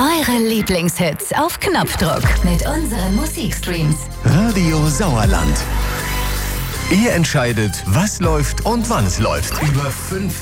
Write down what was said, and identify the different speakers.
Speaker 1: Eure Lieblingshits auf Knopfdruck mit unseren Musikstreams.
Speaker 2: Radio Sauerland. Ihr entscheidet, was läuft und wann es läuft. Über 5